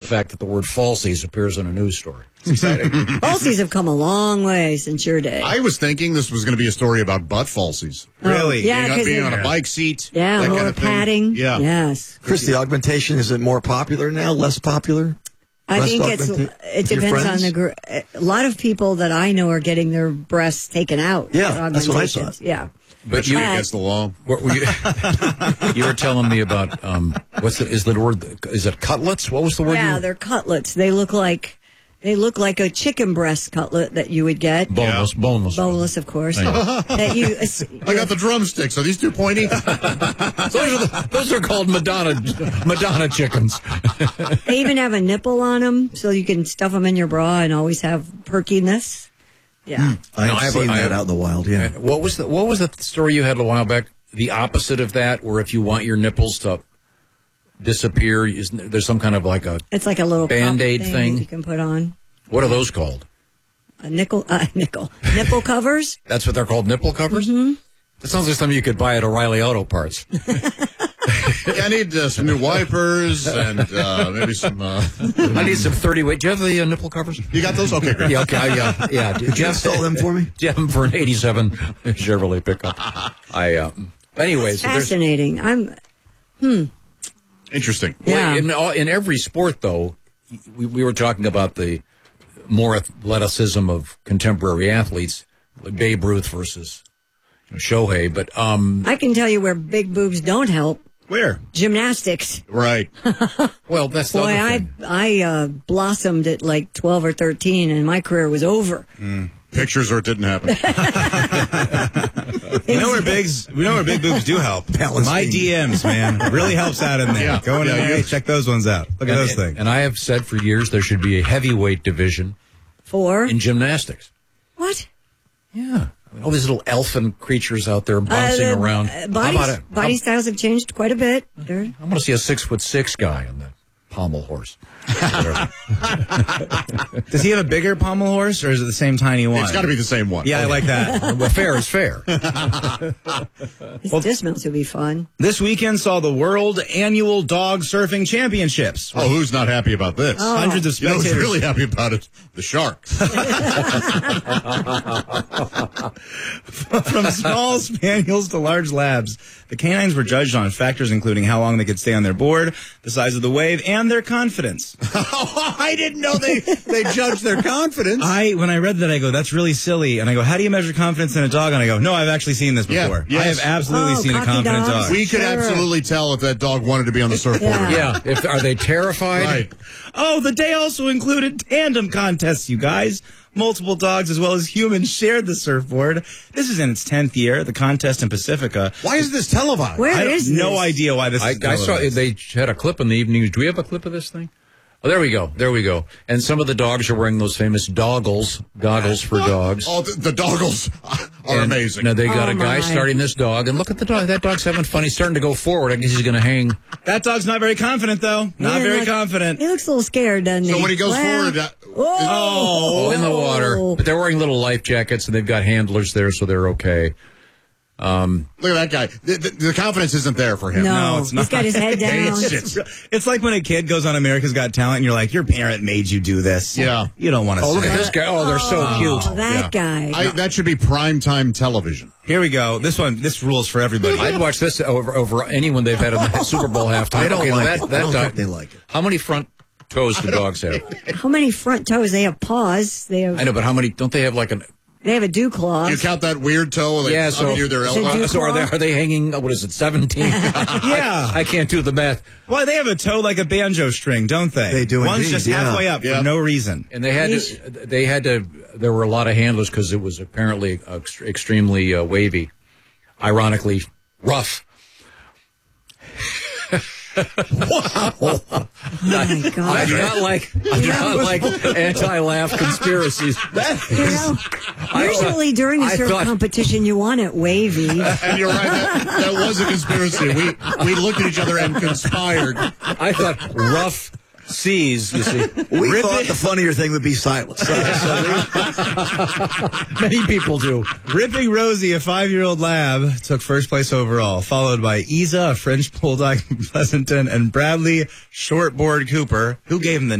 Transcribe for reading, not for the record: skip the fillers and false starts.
fact that the word falsies appears in a news story. It's exciting. Falsies have come a long way since your day. I was thinking this was going to be a story about butt falsies. Really? Yeah, Being on a bike seat. Yeah, that more kind of thing. padding. Yeah. Yes. Chris, the augmentation, is it more popular now, less popular? I think it With your depends on friends? a lot of people that I know are getting their breasts taken out. Yeah, with that's what I augmentations. thought. Yeah. But you, Against the law. what were you were telling me about, is it cutlets? What was the word? Yeah, they're cutlets. They look like a chicken breast cutlet that you would get. Boneless. Boneless, of course. That you. I got the drumsticks. Are these too pointy? Those are called Madonna chickens. They even have a nipple on them, so you can stuff them in your bra and always have perkiness. Yeah. I've seen that out in the wild, yeah. What was the story you had a while back? The opposite of that, where if you want your nipples to disappear, there's some kind of It's like a little Band-Aid thing thing that you can put on. What are those called? Nipple covers. That's what they're called, nipple covers? Mm-hmm. That sounds like something you could buy at O'Reilly Auto Parts. I need some new wipers and maybe some... I need some 30-weight. Do you have the nipple covers? You got those? Okay, great. Yeah, okay. Yeah. Could you install them for me? Do you have them for an 87 Chevrolet pickup? Anyways. Fascinating. Interesting. Yeah. In every sport, though, we were talking about the more athleticism of contemporary athletes, like Babe Ruth versus Shohei, but I can tell you where big boobs don't help. Where? Gymnastics. Right. well, that's the Boy, other thing. I blossomed at like 12 or 13, and my career was over. Pictures or it didn't happen. We know where big boobs do help. My DMs, man, it really helps out in there. Yeah. Go in there, check those ones out. Look at those things. And I have said for years there should be a heavyweight division For? in gymnastics. What? Yeah. All these little elfin creatures out there bouncing around. Body styles have changed quite a bit. I want to see a 6'6" guy on the pommel horse. Does he have a bigger pommel horse, or is it the same tiny one? It's got to be the same one. Yeah, I like that. Well, fair is fair. His dismounts would be fun. This weekend saw the World Annual Dog Surfing Championships. Oh, who's not happy about this? Hundreds of You know spectators. who's really happy about it? The Sharks. From small spaniels to large labs, the canines were judged on factors including how long they could stay on their board, the size of the wave, and their confidence. I didn't know they judged their confidence. When I read that, I go, that's really silly. And I go, how do you measure confidence in a dog? And I go, no, I've actually seen this before. Yeah, yes. I have absolutely seen a cocky confident dogs. dog. We could Sure. absolutely tell if that dog wanted to be on the surfboard. or not. Yeah. Are they terrified? Right. Oh, the day also included tandem contests, you guys. Multiple dogs as well as humans shared the surfboard. This is in its 10th year, the contest in Pacifica. Why is this televised? Where I is have this? no idea why this is I saw televised. they had a clip in the evening. Do we have a clip of this thing? Oh, there we go. And some of the dogs are wearing those famous goggles for dogs. Oh, the doggles are amazing. Now they got a guy my. starting this dog, and look at the dog. That dog's having fun. He's starting to go forward. I guess he's going to hang. That dog's not very confident, though. Not very confident. He looks a little scared, doesn't he? So when he goes forward, In the water. But they're wearing little life jackets, and they've got handlers there, so they're okay. look at that guy. The confidence isn't there for him. No, it's not. he's got his head down. It's like when a kid goes on America's Got Talent and you're like, your parent made you do this. Yeah. You don't want to Oh, see look at that. this guy. Oh, they're so cute. That guy. That should be primetime television. Here we go. This rules for everybody. I'd watch this over anyone they've had in the Super Bowl halftime. I don't like that, it. That I don't dog, think they like it. How many front toes do dogs have? How many front toes? They have paws. I know, but how many? Don't they have like an? They have a dew claw. You count that weird toe that's up near their elbow? So are they hanging? What is it? 17? Yeah. I can't do the math. Well, they have a toe like a banjo string, don't they? They do One's indeed, just yeah. halfway up for no reason. And they had to. There were a lot of handlers because it was apparently extremely wavy, ironically rough. Oh my God. I do not like anti-laugh conspiracies. Usually during a surf thought- competition, you want it wavy. And you're right. That was a conspiracy. We looked at each other and conspired. I thought rough seas, you see. We thought the funnier thing would be silence. Many people do. Ripping Rosie, a 5-year-old lab, took first place overall, followed by Isa, a French bulldog from Pleasanton, and Bradley Shortboard Cooper, who gave him the